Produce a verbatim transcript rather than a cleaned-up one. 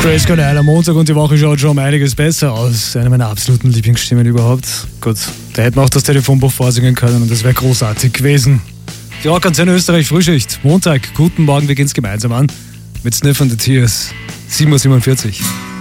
Grace Cornell am Montag und die Woche schaut schon um einiges besser aus. Eine meiner absoluten Lieblingsstimmen überhaupt. Gut, da hätten wir auch das Telefonbuch vorsingen können und das wäre großartig gewesen. Die Rockantenne Österreich Frühschicht. Montag, guten Morgen, wir gehen's gemeinsam an. Mit Sniff and the Tears. sieben Uhr siebenundvierzig.